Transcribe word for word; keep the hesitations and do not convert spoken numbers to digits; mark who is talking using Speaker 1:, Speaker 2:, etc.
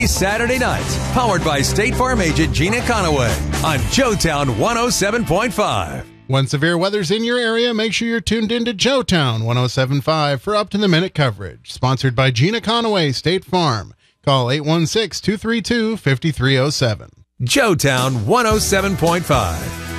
Speaker 1: Saturday nights, powered by State Farm agent Gina Conaway on Joetown one oh seven point five.
Speaker 2: When severe weather's in your area, make sure you're tuned in to Joetown one oh seven point five for up-to-the-minute coverage. Sponsored by Gina Conaway, State Farm. Call eight one six, two three two, five three oh seven.
Speaker 1: Joetown one oh seven point five.